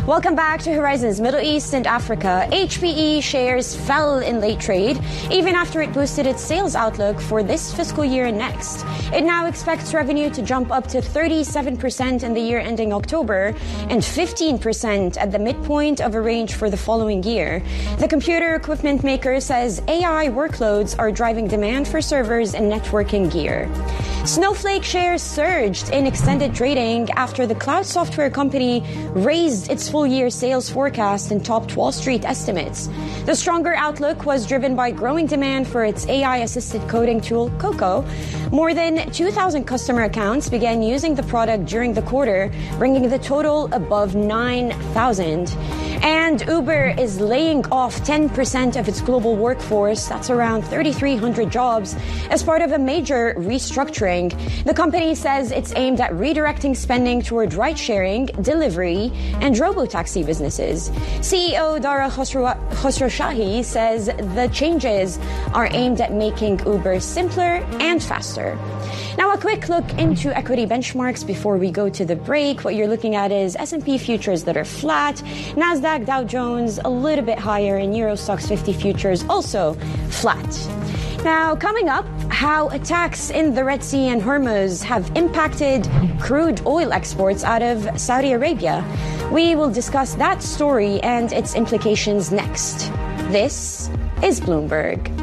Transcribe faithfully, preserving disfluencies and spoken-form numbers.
Welcome back to Horizons Middle East and Africa. H P E shares fell in late trade, even after it boosted its sales outlook for this fiscal year and next. It now expects revenue to jump up to thirty-seven percent in the year ending October and fifteen percent at the midpoint of a range for the following year. The computer equipment maker says A I workloads are driving demand for servers and networking gear. Snowflake shares surged in extended trading after the cloud software company raised its full-year sales forecast and topped Wall Street estimates. The stronger outlook was driven by growing demand for its A I-assisted coding tool, Coco. More than two thousand customer accounts began using the product during the quarter, bringing the total above nine thousand. And Uber is laying off ten percent of its global workforce, that's around thirty-three hundred jobs, as part of a major restructuring. The company says it's aimed at redirecting spending toward ride-sharing, delivery, and robo-taxi businesses. C E O Dara Khosrowshahi says the changes are aimed at making Uber simpler and faster. Now, a quick look into equity benchmarks before we go to the break. What you're looking at is S and P futures that are flat, NASDAQ, Dow Jones a little bit higher, and Euro Stoxx fifty futures also flat. Now, coming up, how attacks in the Red Sea and Hormuz have impacted crude oil exports out of Saudi Arabia. We will discuss that story and its implications next. This is Bloomberg.